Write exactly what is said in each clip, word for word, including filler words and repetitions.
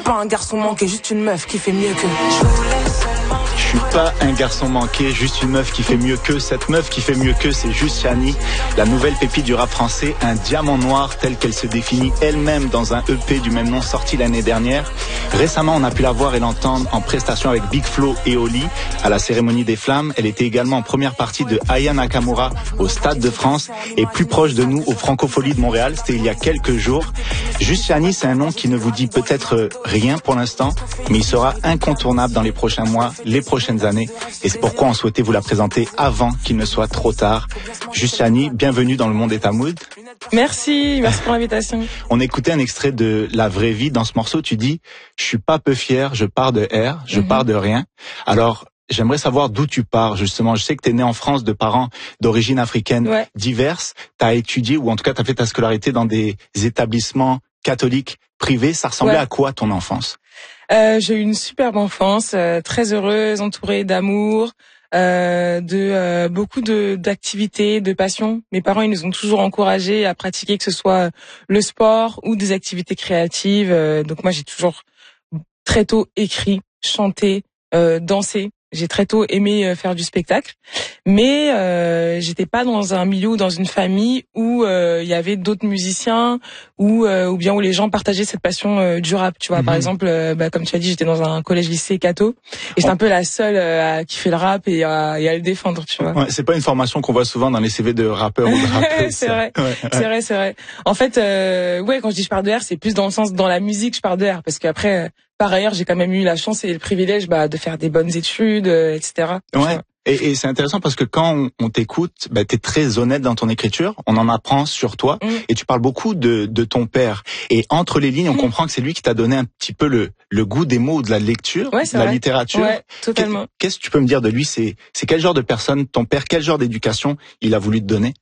pas un garçon manqué, juste une meuf qui fait mieux que. Je voulais seulement. Je suis pas un garçon manqué, juste une meuf qui fait mieux que. Cette meuf qui fait mieux que, c'est juste Shani, la nouvelle pépite du rap français, un diamant noir telle qu'elle se définit elle-même dans un E P du même nom sorti l'année dernière. Récemment, on a pu la voir et l'entendre en prestation avec Big Flo et Oli à la cérémonie des Flammes. Elle était également en première partie de Aya Nakamura au Stade de France et plus proche de nous au Francofolie de Montréal. C'était il y a quelques jours. Juste Shani, c'est un nom qui ne vous dit peut-être rien pour l'instant, mais il sera incontournable dans les prochains mois, les prochaines années. Et c'est pourquoi on souhaitait vous la présenter avant qu'il ne soit trop tard. Juste Shani, bienvenue dans le monde est à mood. Merci, merci pour l'invitation. On écoutait un extrait de La vraie vie. Dans ce morceau, tu dis « Je suis pas peu fier, je pars de R, je mm-hmm. pars de rien ». Alors, j'aimerais savoir d'où tu pars, justement. Je sais que tu es né en France de parents d'origine africaine ouais. diverses. Tu as étudié, ou en tout cas, tu as fait ta scolarité dans des établissements catholiques privés. Ça ressemblait ouais. à quoi ton enfance? euh, J'ai eu une superbe enfance, euh, très heureuse, entourée d'amour, euh, de euh, beaucoup de d'activités, de passions. Mes parents, ils nous ont toujours encouragés à pratiquer, que ce soit le sport ou des activités créatives. Euh, donc moi, j'ai toujours très tôt écrit, chanté, euh, dansé. J'ai très tôt aimé faire du spectacle, mais euh, j'étais pas dans un milieu ou dans une famille où il euh, y avait d'autres musiciens ou euh, ou bien où les gens partageaient cette passion euh, du rap. Tu vois, mm-hmm. par exemple, euh, bah, comme tu as dit, j'étais dans un collège-lycée catho et j'étais un peu la seule euh, à kiffer le rap et à, et à le défendre. Tu vois. Ouais, c'est pas une formation qu'on voit souvent dans les C V de rappeurs ou de rappeuses. c'est vrai, ouais, ouais. c'est vrai, c'est vrai. En fait, euh, ouais, quand je dis je pars de R, c'est plus dans le sens dans la musique je pars de R parce qu'après. Par ailleurs, j'ai quand même eu la chance et le privilège bah, de faire des bonnes études, euh, et cetera. Ouais. Et, et c'est intéressant parce que quand on, on t'écoute, bah, t'es très honnête dans ton écriture. On en apprend sur toi mmh. et tu parles beaucoup de, de ton père. Et entre les lignes, on mmh. comprend que c'est lui qui t'a donné un petit peu le, le goût des mots, de la lecture, ouais, de la vrai. littérature. Ouais, totalement. Qu'est-ce que tu peux me dire de lui? C'est, c'est quel genre de personne, ton père, quel genre d'éducation il a voulu te donner?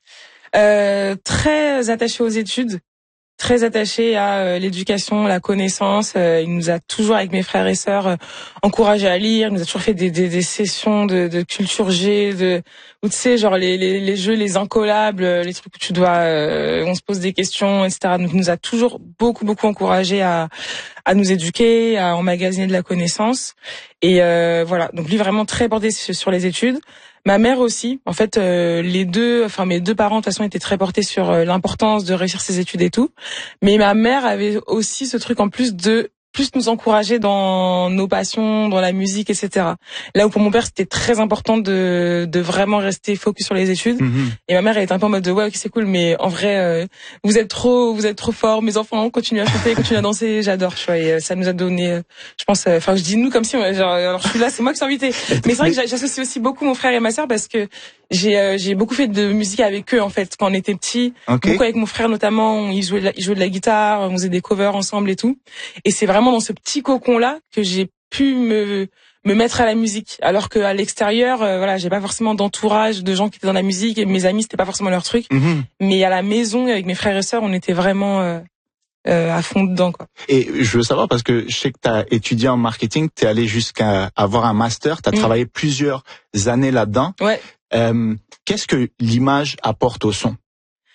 Euh, très attaché aux études. Très attaché à euh, l'éducation, la connaissance. Euh, il nous a toujours, avec mes frères et sœurs, euh, encouragés à lire. Il nous a toujours fait des, des, des sessions de, de culture G, de, où tu sais, genre les, les, les jeux, les incollables, les trucs où tu dois, euh, on se pose des questions, et cetera. Donc, il nous a toujours beaucoup, beaucoup encouragés à, à nous éduquer, à emmagasiner de la connaissance. Et euh, voilà. Donc, lui, vraiment très porté sur les études. Ma mère aussi, en fait, euh, les deux, enfin mes deux parents de toute façon étaient très portés sur euh, l'importance de réussir ses études et tout. Mais ma mère avait aussi ce truc en plus de plus nous encourager dans nos passions, dans la musique, et cetera. Là où pour mon père c'était très important de de vraiment rester focus sur les études. Mmh. Et ma mère elle était un peu en mode de ouais ok c'est cool, mais en vrai euh, vous êtes trop vous êtes trop forts, mes enfants continuent à chanter, continuent à danser, j'adore. Tu vois, et ça nous a donné, euh, je pense, enfin euh, je dis nous comme si genre alors je suis là, c'est moi qui suis invitée. Mais c'est vrai que j'associe aussi beaucoup mon frère et ma sœur parce que j'ai euh, j'ai beaucoup fait de musique avec eux en fait quand on était petits, okay. beaucoup avec mon frère notamment, il jouait de la, il jouait de la guitare, on faisait des covers ensemble et tout. Et c'est vraiment dans ce petit cocon là que j'ai pu me me mettre à la musique, alors que à l'extérieur euh, voilà, j'ai pas forcément d'entourage de gens qui étaient dans la musique et mes amis c'était pas forcément leur truc. Mm-hmm. Mais à la maison avec mes frères et sœurs, on était vraiment euh, euh, à fond dedans quoi. Et je veux savoir parce que je sais que tu as étudié en marketing, tu es allé jusqu'à avoir un master, tu as mm. travaillé plusieurs années là-dedans. Ouais. Euh, qu'est-ce que l'image apporte au son?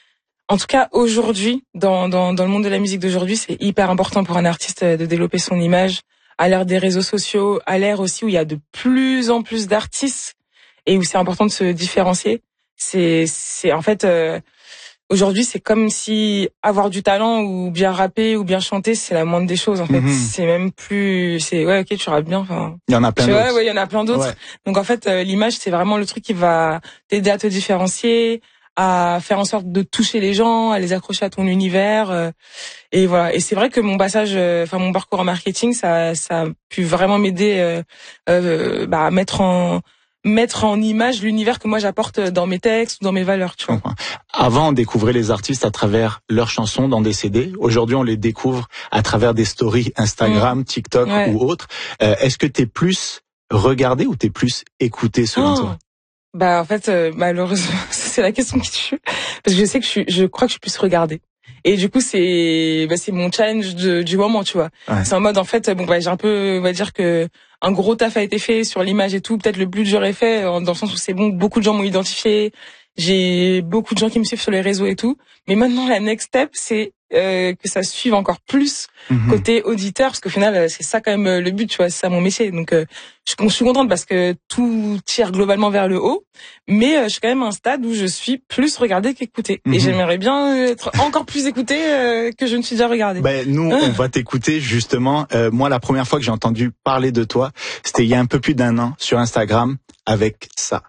En tout cas, aujourd'hui, dans, dans, dans le monde de la musique d'aujourd'hui, c'est hyper important pour un artiste de développer son image à l'ère des réseaux sociaux, à l'ère aussi où il y a de plus en plus d'artistes et où c'est important de se différencier. C'est, c'est en fait, euh, aujourd'hui, c'est comme si avoir du talent ou bien rapper ou bien chanter, c'est la moindre des choses, en fait. Mm-hmm. C'est même plus, c'est, ouais, ok, tu rappes bien, enfin. Il y en a plein d'autres. Ouais, ouais, il y en a plein d'autres. Ouais. Donc, en fait, euh, l'image, c'est vraiment le truc qui va t'aider à te différencier, à faire en sorte de toucher les gens, à les accrocher à ton univers, euh, et voilà. Et c'est vrai que mon passage, enfin euh, mon parcours en marketing, ça, ça a pu vraiment m'aider euh, euh, bah, à mettre en mettre en image l'univers que moi j'apporte dans mes textes ou dans mes valeurs. Tu vois. Avant, on découvrait les artistes à travers leurs chansons dans des C D. Aujourd'hui, on les découvre à travers des stories Instagram, mmh. TikTok ouais. ou autres. Euh, est-ce que t'es plus regardé ou t'es plus écouté selon oh. toi? Bah en fait euh, malheureusement c'est la question qui tue parce que je sais que je suis, je crois que je suis plus regardée et du coup c'est bah c'est mon challenge de, du moment tu vois ouais. C'est en mode en fait bon bah j'ai un peu on va dire que un gros taf a été fait sur l'image et tout, peut-être le plus dur est fait dans le sens où c'est bon, beaucoup de gens m'ont identifié, J'ai beaucoup de gens qui me suivent sur les réseaux et tout. Mais maintenant, la next step, c'est euh, que ça suive encore plus mmh. côté auditeur, parce qu'au final, c'est ça quand même le but, tu vois, c'est ça mon métier. Donc, euh, je, je suis contente parce que tout tire globalement vers le haut, mais euh, je suis quand même à un stade où je suis plus regardée qu'écoutée. Mmh. Et j'aimerais bien être encore plus écoutée euh, que je ne suis déjà regardée. Ben, nous, on va t'écouter justement. Euh, moi, la première fois que j'ai entendu parler de toi, c'était il y a un peu plus d'un an sur Instagram avec ça.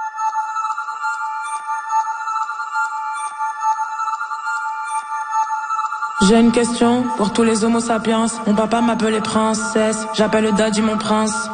J'ai une question pour tous les homo sapiens. Mon papa m'appelait princesse, j'appelle le daddy mon prince.